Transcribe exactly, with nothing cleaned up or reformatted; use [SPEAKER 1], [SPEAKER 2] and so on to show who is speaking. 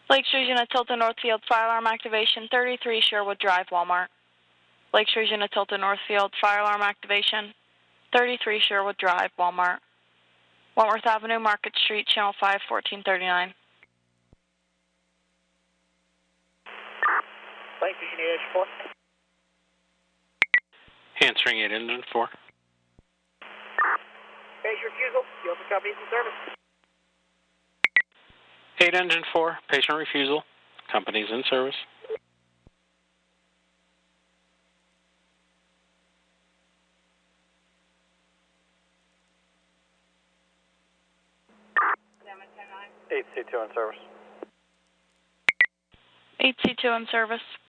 [SPEAKER 1] Lakeshore Unit Tilton Northfield, fire alarm activation, thirty-three Sherwood Drive, Walmart. Lakeshore Unit Tilton Northfield, fire alarm activation, thirty-three Sherwood Drive, Walmart. Wentworth Avenue, Market Street, Channel five, fourteen thirty-nine.
[SPEAKER 2] Lakeshore Unit eight four.
[SPEAKER 3] Answering eight engine four.
[SPEAKER 2] Page refusal, you open companies in service.
[SPEAKER 3] eight engine four, patient refusal, companies in service.
[SPEAKER 4] eight C two in service.
[SPEAKER 1] eight C two in service.